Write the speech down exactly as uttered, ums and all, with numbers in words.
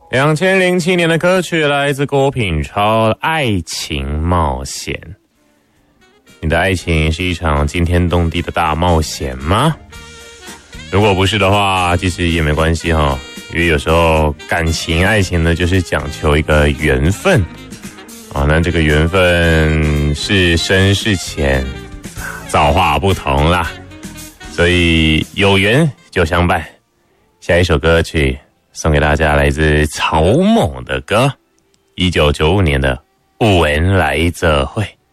两千零七年的歌曲来自郭品超，《爱情冒险》。你的爱情是一场惊天动地的大冒险吗？如果不是的话，其实也没关系哈，因为有时候感情、爱情呢，就是讲求一个缘分啊。那这个缘分是深是浅，造化不同啦。所以有缘就相伴。下一首歌曲送给大家，来自草蜢的歌，一九九五年的《有缘来做伙》。